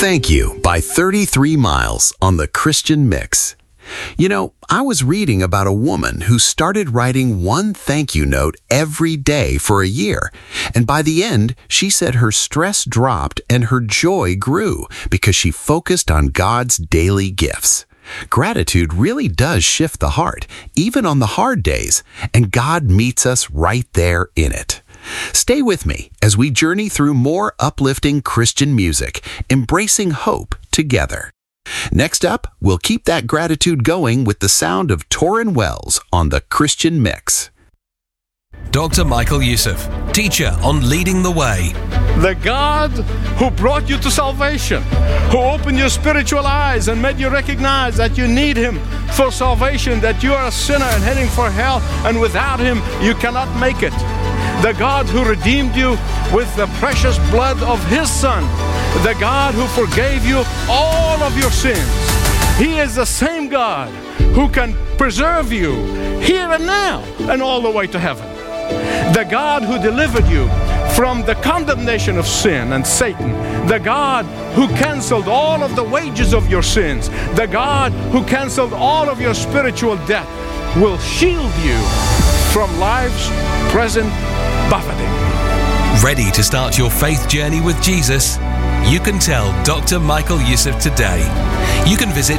Thank You by 33 Miles on the Christian Mix. You know, I was reading about a woman who started writing one thank you note every day for a year. And by the end, she said her stress dropped and her joy grew because she focused on God's daily gifts. Gratitude really does shift the heart, even on the hard days, and God meets us right there in it. Stay with me as we journey through more uplifting Christian music, embracing hope together. Next up, we'll keep that gratitude going with the sound of Torrin Wells on the Christian Mix. Dr. Michael Youssef, teacher on Leading the Way. The God who brought you to salvation, who opened your spiritual eyes and made you recognize that you need Him for salvation, that you are a sinner and heading for hell, and without Him you cannot make it. The God who redeemed you with the precious blood of His Son. The God who forgave you all of your sins. He is the same God who can preserve you here and now and all the way to heaven. The God who delivered you from the condemnation of sin and Satan. The God who canceled all of the wages of your sins. The God who canceled all of your spiritual debt will shield you from life's present buffeting. Ready to start your faith journey with Jesus? You can tell Dr. Michael Youssef today. You can visit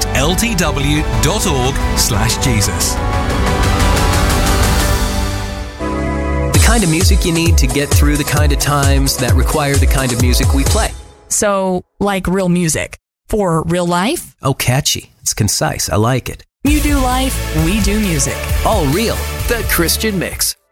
ltw.org/Jesus. The kind of music you need to get through the kind of times that require the kind of music we play. So, like real music. For real life? Oh, catchy. It's concise. I like it. You do life, we do music. All real. The Christian Mix.